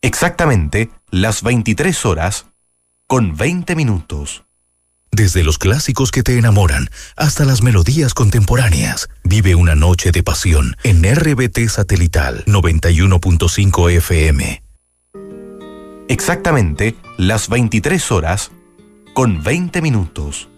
Exactamente las 23 horas con 20 minutos. Desde los clásicos que te enamoran hasta las melodías contemporáneas, vive una noche de pasión en RBT Satelital 91.5 FM. Exactamente las 23 horas con 20 minutos.